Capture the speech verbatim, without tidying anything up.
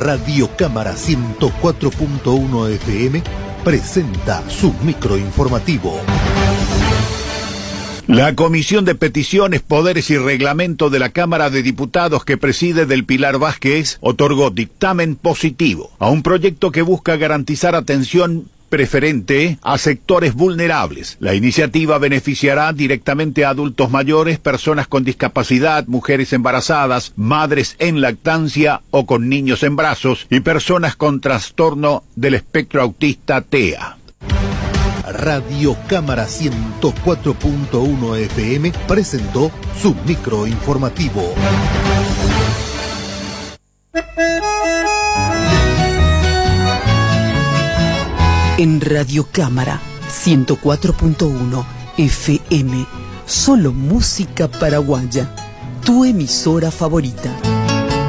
Radio Cámara ciento cuatro punto uno F M presenta su microinformativo. La Comisión de Peticiones, Poderes y Reglamento de la Cámara de Diputados que preside Del Pilar Vázquez otorgó dictamen positivo a un proyecto que busca garantizar atención preferente a sectores vulnerables. La iniciativa beneficiará directamente a adultos mayores, personas con discapacidad, mujeres embarazadas, madres en lactancia o con niños en brazos y personas con trastorno del espectro autista T E A. Radio Cámara ciento cuatro punto uno F M presentó su microinformativo. En Radio Cámara ciento cuatro punto uno F M, solo música paraguaya, tu emisora favorita.